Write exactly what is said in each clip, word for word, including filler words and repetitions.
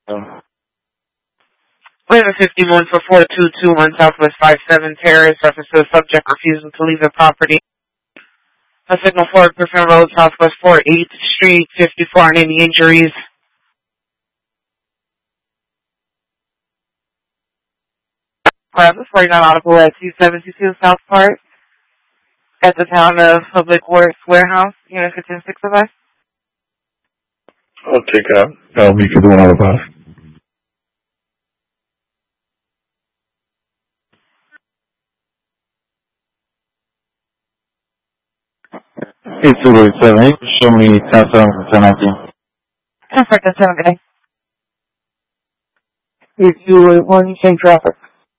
Um, Waiver fifty-one for four two two one Southwest five seven Terrace. Reference to the subject refusing to leave the property. A signal for Griffin Road, Southwest four eighth Street, fifty-four, and any injuries. Uh, this forty-nine Audible at two seventy-two South Park at the town of Public Works Warehouse, Unit fifteen six of us. I'll take out. That'll be for the one out of us. Eight zero eight seven eight. Show me ten seven for ten nineteen. ten for ten seven, good day. Eight zero eight one. Same traffic.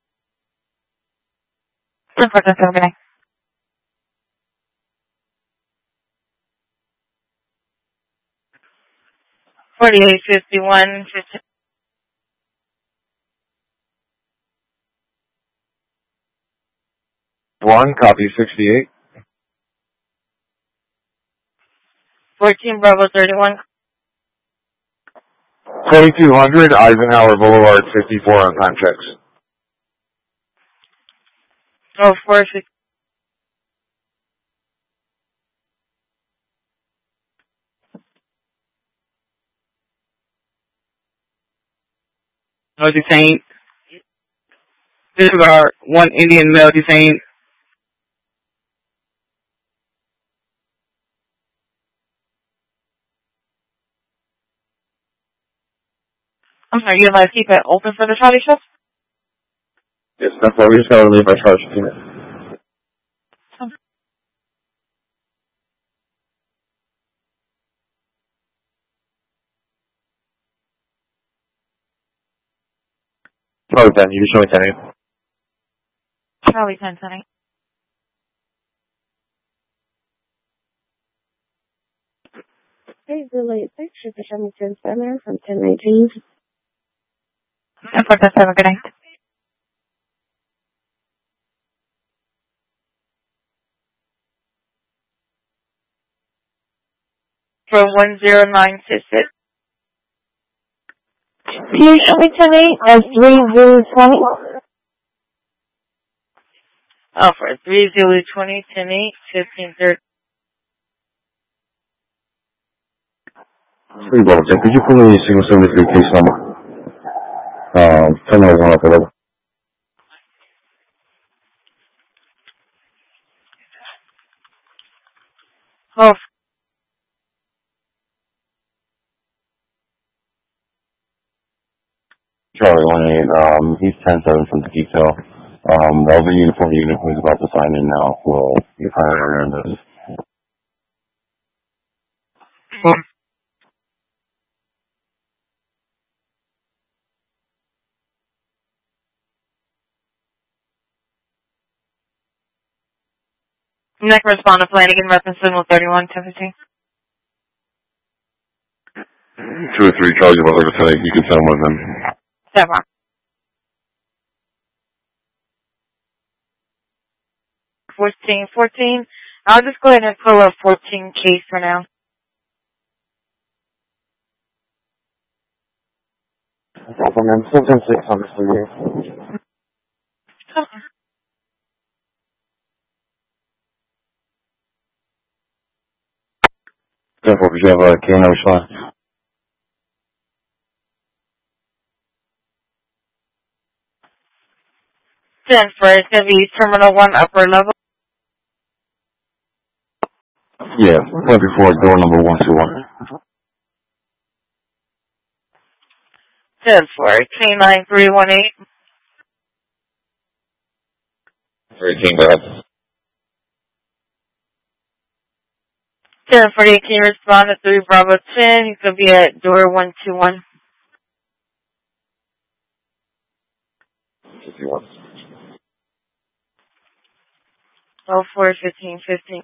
ten for ten seven, good day. Forty-eight fifty-one fifty. One copy sixty-eight. Fourteen Bravo thirty-one. Twenty-two hundred Eisenhower Boulevard, fifty-four on time checks. Oh, four six. No detain. This is our one Indian male detained. I'm sorry, you advise keep it open for the Charlie shift? Yes, that's why we just gotta leave our charge unit. Oh, then you show me ten eight. Charlie ten ten. Hey, relate picture for Sherman Center from ten nineteen. ten for ten seven, good day. For one zero nine six six. Can you show me ten eight as three zero twenty? Oh, for three zero twenty ten eight fifteen thirty. Three double check. Could you pull the single seventy-three case number? Um, terminal one up eleven. Oh, Charlie one eight. Um, he's ten seven from the detail. Um, the other uniform unit who's about to sign in now will be hired on this. hmm. Next responder, Flanagan, reference signal thirty-one seventeen. Two or three Charlie about over ten eight. You can send one of them. Seven. Fourteen fourteen. I'll just go ahead and pull a fourteen case for now. From them, seven six on this three. Okay. Therefore, could you have a K N response? Ten for it's gonna be terminal one upper level. Yeah, right before door number one two one. Ten for K nine three one eight. Thirteen, go ahead. Ten for the can you respond to three Bravo ten. He's gonna be at door one two one. fifty-one. Oh four fifteen fifteen.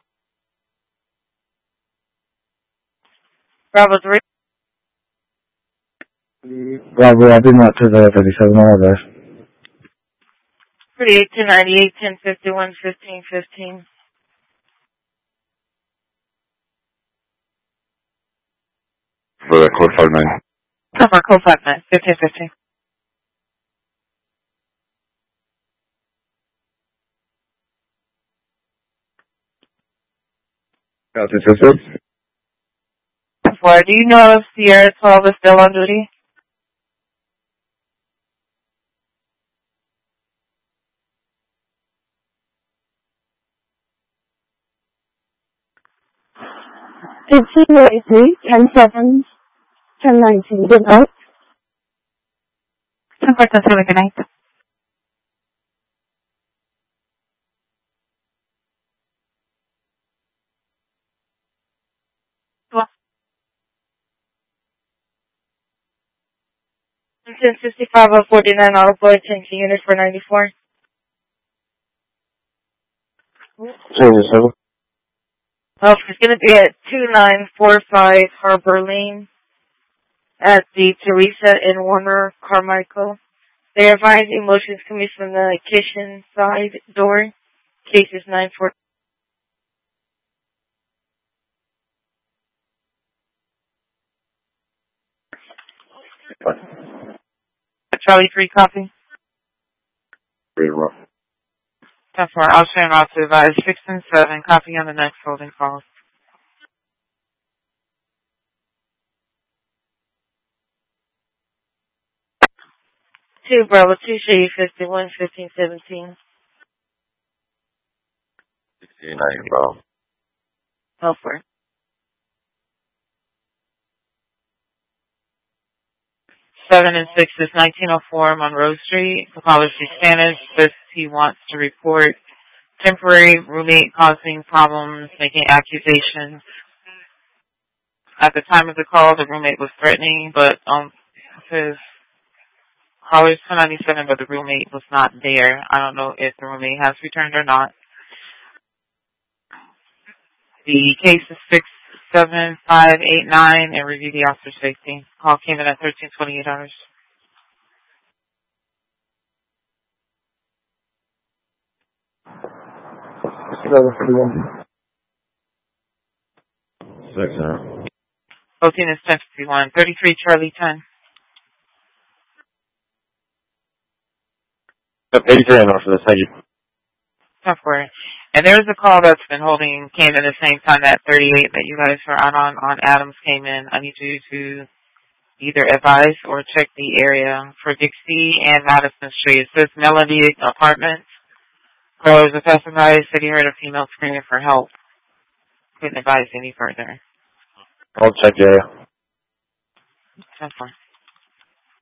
Bravo three. Bravo, I did not to the thirty-seven address. Thirty-eight ten ninety-eight ten fifty-one fifteen fifteen. For the code five nine. Cover code five nine, fifteen fifteen. Got the system? Four, do you know if Sierra twelve is still on duty? fifteen eighty-three, ten seven, ten nineteen. Good night. ten four, ten seven, good night. ten fifty-five oh forty-nine, auto boy, attention unit for ninety-four. Change the seven. Oh, it's going to be at two nine four five Harbor Lane at the Teresa and Warner Carmichael. They are advising motions coming from the kitchen side door. Case is nine four. Charlie three copy. Pretty rough. ten four, I'll share out to advise six and seven. Copy on the next holding calls. two Bravo, two Shady, fifty-one, fifteen, seventeen. sixteen ninety, bro. Go for it. seven and six is nineteen oh four Monroe Street. The caller speaks Spanish. Says he wants to report temporary roommate causing problems, making accusations. At the time of the call, the roommate was threatening, but um, his caller's two ninety-seven, but the roommate was not there. I don't know if the roommate has returned or not. The case is six seven five eight nine and review the officer safety. Call came in at thirteen twenty-eight hours. Six, huh? fourteen is ten fifty-one. thirty-three Charlie ten. eighty-three and for this, thank you. Tough word. And there's a call that's been holding, came in the same time that thirty-eight that you guys were out on, on Adams came in. I need you to either advise or check the area for Dixie and Madison Street. It says Melody Apartments. Callers a passerby said he heard a female screaming for help. Couldn't advise any further. I'll check the area. Tough word.